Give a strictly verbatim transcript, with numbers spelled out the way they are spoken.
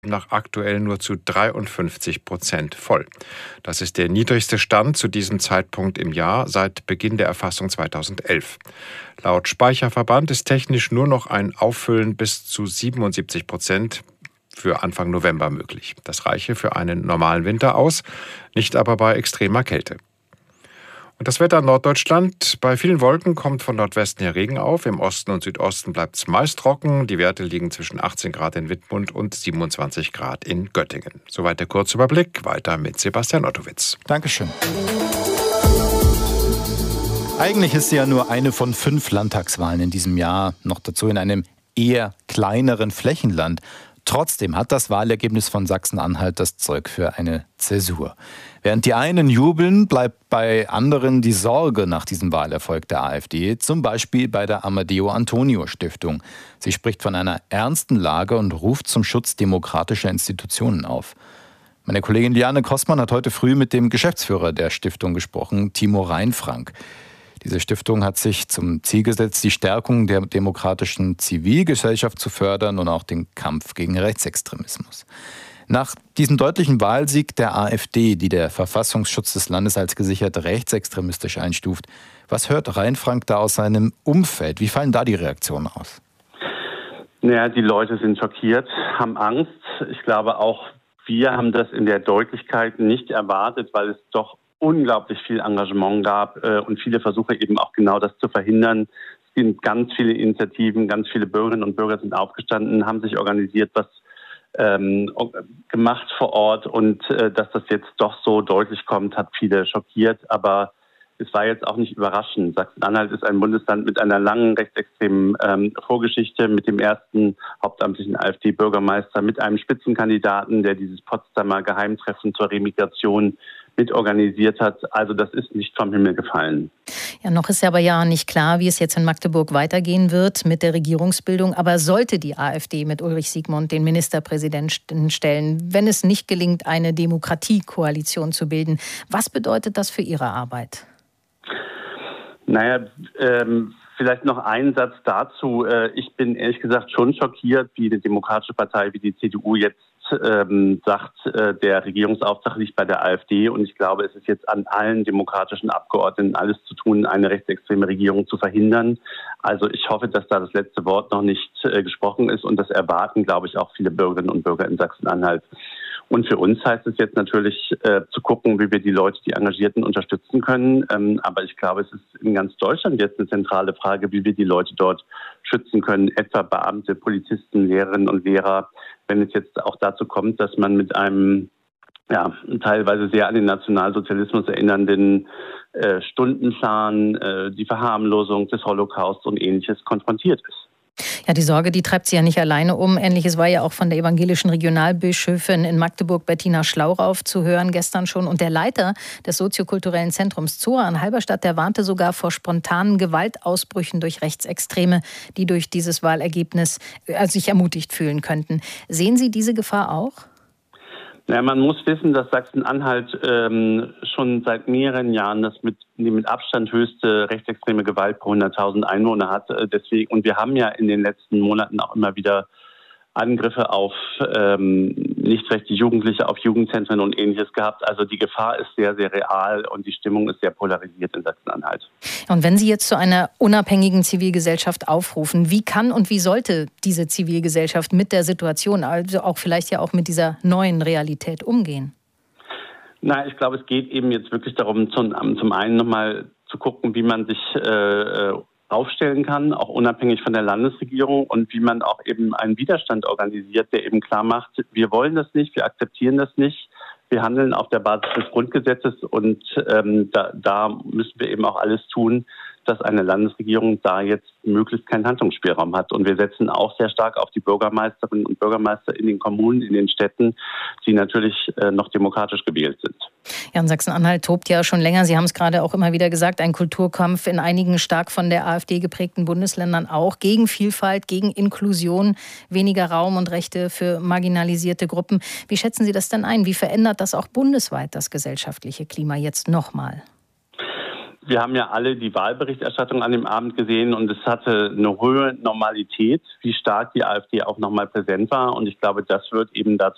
demnach aktuell nur zu dreiundfünfzig Prozent voll. Das ist der niedrigste Stand zu diesem Zeitpunkt im Jahr seit Beginn der Erfassung zweitausendelf. Laut Speicherverband ist technisch nur noch ein Auffüllen bis zu siebenundsiebzig Prozent für Anfang November möglich. Das reiche für einen normalen Winter aus, nicht aber bei extremer Kälte. Und das Wetter in Norddeutschland. Bei vielen Wolken kommt von Nordwesten her Regen auf. Im Osten und Südosten bleibt es meist trocken. Die Werte liegen zwischen achtzehn Grad in Wittmund und siebenundzwanzig Grad in Göttingen. Soweit der Kurzüberblick. Weiter mit Sebastian Ottowitz. Dankeschön. Eigentlich ist sie ja nur eine von fünf Landtagswahlen in diesem Jahr. Noch dazu in einem eher kleineren Flächenland. Trotzdem hat das Wahlergebnis von Sachsen-Anhalt das Zeug für eine Zäsur. Während die einen jubeln, bleibt bei anderen die Sorge nach diesem Wahlerfolg der AfD, zum Beispiel bei der Amadeo Antonio Stiftung. Sie spricht von einer ernsten Lage und ruft zum Schutz demokratischer Institutionen auf. Meine Kollegin Liane Kostmann hat heute früh mit dem Geschäftsführer der Stiftung gesprochen, Timo Reinfrank. Diese Stiftung hat sich zum Ziel gesetzt, die Stärkung der demokratischen Zivilgesellschaft zu fördern und auch den Kampf gegen Rechtsextremismus. Nach diesem deutlichen Wahlsieg der AfD, die der Verfassungsschutz des Landes als gesichert rechtsextremistisch einstuft, was hört Reinfrank da aus seinem Umfeld? Wie fallen da die Reaktionen aus? Naja, die Leute sind schockiert, haben Angst. Ich glaube auch, wir haben das in der Deutlichkeit nicht erwartet, weil es doch unglaublich viel Engagement gab äh, und viele Versuche eben auch genau das zu verhindern. Es sind ganz viele Initiativen, ganz viele Bürgerinnen und Bürger sind aufgestanden, haben sich organisiert, was ähm, gemacht vor Ort und äh, dass das jetzt doch so deutlich kommt, hat viele schockiert, aber es war jetzt auch nicht überraschend. Sachsen-Anhalt ist ein Bundesland mit einer langen rechtsextremen ähm, Vorgeschichte, mit dem ersten hauptamtlichen AfD-Bürgermeister, mit einem Spitzenkandidaten, der dieses Potsdamer Geheimtreffen zur Remigration mitorganisiert hat. Also das ist nicht vom Himmel gefallen. Ja, noch ist ja aber ja nicht klar, wie es jetzt in Magdeburg weitergehen wird mit der Regierungsbildung. Aber sollte die AfD mit Ulrich Siegmund den Ministerpräsidenten stellen, wenn es nicht gelingt, eine Demokratiekoalition zu bilden, was bedeutet das für Ihre Arbeit? Naja, ähm, vielleicht noch ein Satz dazu. Äh, ich bin ehrlich gesagt schon schockiert, wie eine demokratische Partei wie die C D U jetzt ähm, sagt, äh, der Regierungsauftrag liegt bei der AfD. Und ich glaube, es ist jetzt an allen demokratischen Abgeordneten alles zu tun, eine rechtsextreme Regierung zu verhindern. Also ich hoffe, dass da das letzte Wort noch nicht äh, gesprochen ist. Und das erwarten, glaube ich, auch viele Bürgerinnen und Bürger in Sachsen-Anhalt. Und für uns heißt es jetzt natürlich äh, zu gucken, wie wir die Leute, die Engagierten unterstützen können. Ähm, aber ich glaube, es ist in ganz Deutschland jetzt eine zentrale Frage, wie wir die Leute dort schützen können, etwa Beamte, Polizisten, Lehrerinnen und Lehrer. Wenn es jetzt auch dazu kommt, dass man mit einem ja, teilweise sehr an den Nationalsozialismus erinnernden äh, Stundenplan, äh, die Verharmlosung des Holocaust und Ähnliches konfrontiert ist. Ja, die Sorge, die treibt sie ja nicht alleine um. Ähnliches war ja auch von der evangelischen Regionalbischöfin in Magdeburg, Bettina Schlaurauf, zu hören gestern schon. Und der Leiter des soziokulturellen Zentrums Zoa in Halberstadt, der warnte sogar vor spontanen Gewaltausbrüchen durch Rechtsextreme, die durch dieses Wahlergebnis also sich ermutigt fühlen könnten. Sehen Sie diese Gefahr auch? Ja, man muss wissen, dass Sachsen-Anhalt ähm, schon seit mehreren Jahren das mit, die mit Abstand höchste rechtsextreme Gewalt pro hunderttausend Einwohner hat. Äh, deswegen, und wir haben ja in den letzten Monaten auch immer wieder Angriffe auf ähm, nicht rechte Jugendliche, auf Jugendzentren und Ähnliches gehabt. Also die Gefahr ist sehr, sehr real und die Stimmung ist sehr polarisiert in Sachsen-Anhalt. Und wenn Sie jetzt zu einer unabhängigen Zivilgesellschaft aufrufen, wie kann und wie sollte diese Zivilgesellschaft mit der Situation, also auch vielleicht ja auch mit dieser neuen Realität umgehen? Na, ich glaube, es geht eben jetzt wirklich darum, zum, zum einen nochmal zu gucken, wie man sich äh, aufstellen kann, auch unabhängig von der Landesregierung und wie man auch eben einen Widerstand organisiert, der eben klar macht, wir wollen das nicht, wir akzeptieren das nicht, wir handeln auf der Basis des Grundgesetzes und ähm, da, da müssen wir eben auch alles tun, dass eine Landesregierung da jetzt möglichst keinen Handlungsspielraum hat. Und wir setzen auch sehr stark auf die Bürgermeisterinnen und Bürgermeister in den Kommunen, in den Städten, die natürlich äh, noch demokratisch gewählt sind. Ja, in Sachsen-Anhalt tobt ja schon länger, Sie haben es gerade auch immer wieder gesagt, ein Kulturkampf in einigen stark von der AfD geprägten Bundesländern auch gegen Vielfalt, gegen Inklusion, weniger Raum und Rechte für marginalisierte Gruppen. Wie schätzen Sie das denn ein? Wie verändert das auch bundesweit das gesellschaftliche Klima jetzt nochmal? Wir haben ja alle die Wahlberichterstattung an dem Abend gesehen und es hatte eine hohe Normalität, wie stark die AfD auch nochmal präsent war. Und ich glaube, das wird eben dazu